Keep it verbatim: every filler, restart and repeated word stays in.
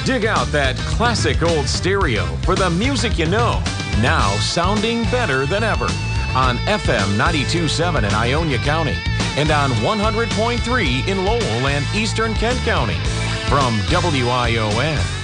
Dig out that classic old stereo for the music you know, now sounding better than ever on F M ninety-two point seven in Ionia County and on one hundred point three in Lowell and Eastern Kent County. From W I O N,